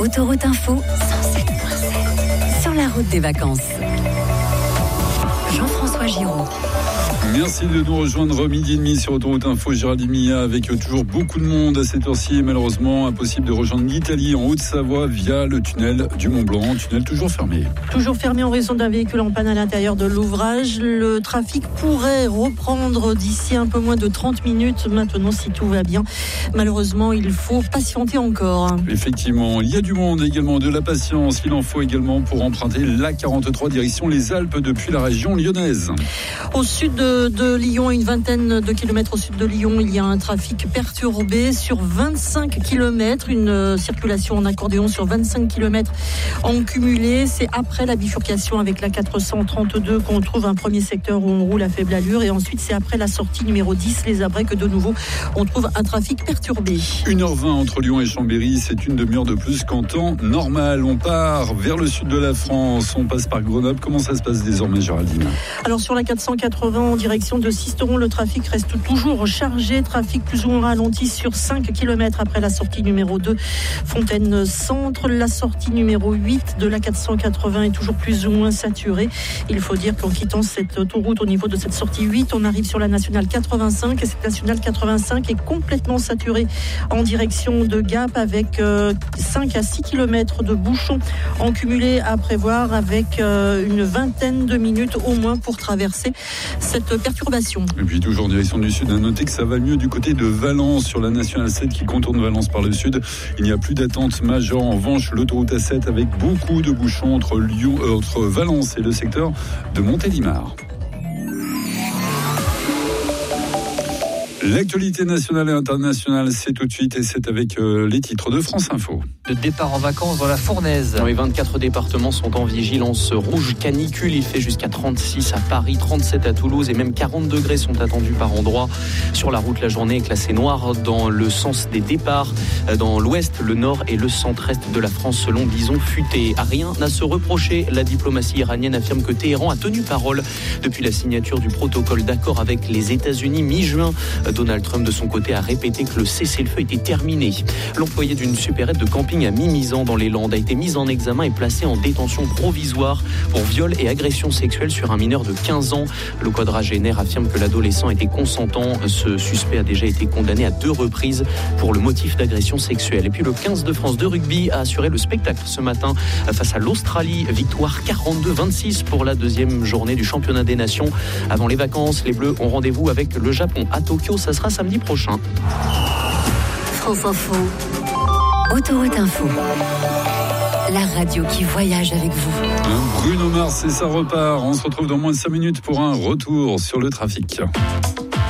Autoroute Info 107.7 sur la route des vacances. Jean-François Giraud. Merci de nous rejoindre midi et demi sur Autoroute Info. Géraldine Mia avec toujours beaucoup de monde à cette heure-ci et malheureusement impossible de rejoindre l'Italie en Haute-Savoie via le tunnel du Mont-Blanc. Tunnel toujours fermé. Toujours fermé en raison d'un véhicule en panne à l'intérieur de l'ouvrage. Le trafic pourrait reprendre d'ici un peu moins de 30 minutes maintenant si tout va bien. Malheureusement, il faut patienter encore. Effectivement, il y a du monde également, de la patience. Il en faut également pour emprunter l'A43 direction les Alpes depuis la région lyonnaise. Au sud de Lyon, à une vingtaine de kilomètres au sud de Lyon, il y a un trafic perturbé sur 25 kilomètres, une circulation en accordéon sur 25 kilomètres en cumulé. C'est après la bifurcation avec la 432 qu'on trouve un premier secteur où on roule à faible allure et ensuite c'est après la sortie numéro 10, les Abrets, que de nouveau on trouve un trafic perturbé. 1h20 entre Lyon et Chambéry, c'est une demi-heure de plus qu'en temps normal. On part vers le sud de la France, on passe par Grenoble. Comment ça se passe désormais, Géraldine ? Alors sur la 480 en direction de Sisteron, le trafic reste toujours chargé. Trafic plus ou moins ralenti sur 5 km après la sortie numéro 2, Fontaine Centre. La sortie numéro 8 de la 480 est toujours plus ou moins saturée. Il faut dire qu'en quittant cette autoroute au niveau de cette sortie 8, on arrive sur la nationale 85 et cette nationale 85 est complètement saturée en direction de Gap avec 5 à 6 km de bouchons en cumulé à prévoir avec une vingtaine de minutes au moins pour traverser cette perturbation. Et puis toujours en direction du sud, à noter que ça va mieux du côté de Valence sur la nationale 7 qui contourne Valence par le sud. Il n'y a plus d'attente majeure. En revanche, l'autoroute A7 avec beaucoup de bouchons entre Valence et le secteur de Montélimar. L'actualité nationale et internationale, c'est tout de suite et c'est avec les titres de France Info. De départ en vacances dans la Fournaise. Les 24 départements sont en vigilance rouge canicule. Il fait jusqu'à 36 à Paris, 37 à Toulouse et même 40 degrés sont attendus par endroits. Sur la route, la journée est classée noire dans le sens des départs. Dans l'ouest, le nord et le centre-est de la France selon Bison Futé. Rien à se reprocher. La diplomatie iranienne affirme que Téhéran a tenu parole depuis la signature du protocole d'accord avec les États-Unis mi-juin. Donald Trump, de son côté, a répété que le cessez-le-feu était terminé. L'employé d'une supérette de camping à Mimizan dans les Landes a été mis en examen et placé en détention provisoire pour viol et agression sexuelle sur un mineur de 15 ans. Le quadragénaire affirme que l'adolescent était consentant. Ce suspect a déjà été condamné à 2 reprises pour le motif d'agression sexuelle. Et puis le 15 de France de rugby a assuré le spectacle ce matin face à l'Australie. Victoire 42-26 pour la deuxième journée du championnat des nations. Avant les vacances, les Bleus ont rendez-vous avec le Japon à Tokyo. Ça sera samedi prochain. Faux. Autoroute Info. La radio qui voyage avec vous. Bruno Mars et ça repart. On se retrouve dans moins de 5 minutes pour un retour sur le trafic.